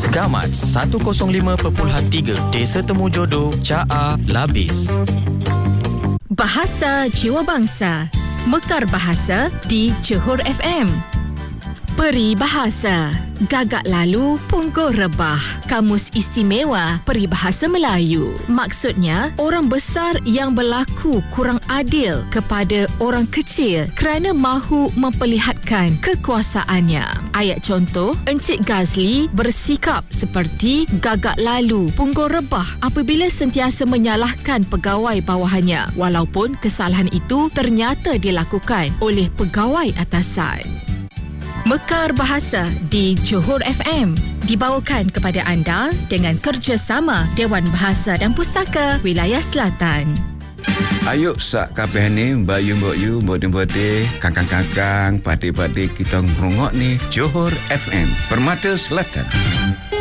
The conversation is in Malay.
Gamat 105.3 Desa Temu Jodoh, Caa, Labis. Bahasa Jiwa Bangsa, Mekar Bahasa di Johor FM. Peribahasa, gagak lalu punggur rebah. Kamus Istimewa Peribahasa Melayu. Maksudnya, orang besar yang berlaku kurang adil kepada orang kecil kerana mahu memperlihatkan kekuasaannya. Ayat contoh, Encik Gazli bersikap seperti gagak lalu punggur rebah apabila sentiasa menyalahkan pegawai bawahannya walaupun kesalahan itu ternyata dilakukan oleh pegawai atasan. Mekar Bahasa di Johor FM dibawakan kepada anda dengan kerjasama Dewan Bahasa dan Pustaka Wilayah Selatan. Ayuk sak kabeh ni mbayu-mbok yu mbok-mbok kangkang-kangkang padi-padi kita ngrungok ni Johor FM Permata Selatan.